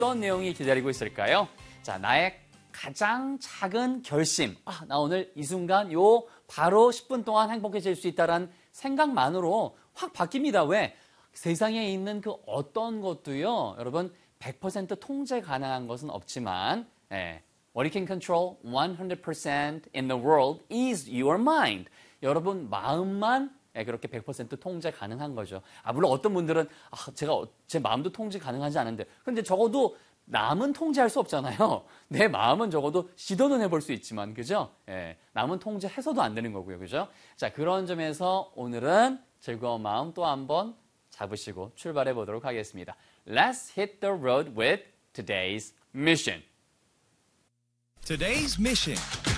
어떤 내용이 기다리고 있을까요? 자, 나의 가장 작은 결심. 나 오늘 이 순간 바로 10분 동안 행복해질 수 있다는 생각만으로 확 바뀝니다. 왜? 세상에 있는 그 어떤 것도요, 여러분 100% 통제 가능한 것은 없지만, What you can control 100% in the world is your mind. 여러분 마음만 그렇게 100% 통제 가능한 거죠. 물론 어떤 분들은 제가 제 마음도 통제 가능하지 않은데, 근데 적어도 남은 통제할 수 없잖아요. 내 마음은 적어도 시도는 해볼 수 있지만, 그죠? 남은 통제해서도 안 되는 거고요, 그죠? 자, 그런 점에서 오늘은 즐거운 마음 또 한번 잡으시고 출발해 보도록 하겠습니다. Let's hit the road with today's mission. Today's mission.